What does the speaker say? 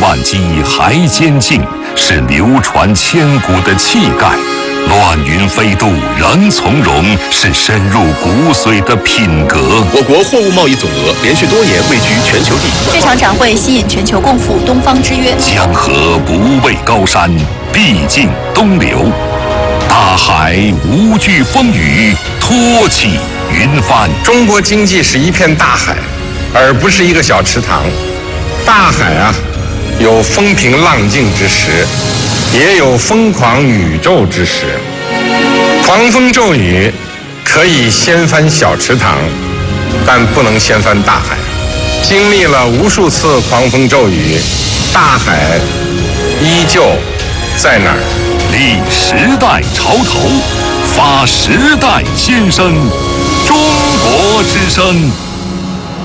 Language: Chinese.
万机还坚劲，是流传千古的气概；乱云飞渡仍从容，是深入骨髓的品格。 我国货物贸易总额连续多年位居全球第一。 这场展会吸引全球共赴东方之约。 江河不畏高山，必尽东流。大海无惧风雨，托起云帆。 中国经济是一片大海，而不是一个小池塘。大海啊，有风平浪静之时，也有疯狂宇宙之时。狂风骤雨可以掀翻小池塘，但不能掀翻大海。经历了无数次狂风骤雨，大海依旧在那儿。 立时代潮头，发时代先声，中国之声。